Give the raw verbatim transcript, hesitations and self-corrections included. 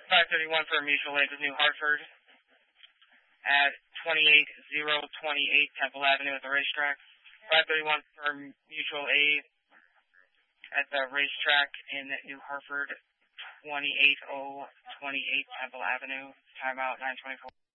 five thirty-one for mutual aid with New Hartford at twenty-eight oh twenty-eight Temple Avenue at the racetrack. five thirty-one for mutual aid at the racetrack in New Hartford, twenty-eight oh twenty-eight Temple Avenue. Timeout nine twenty-four.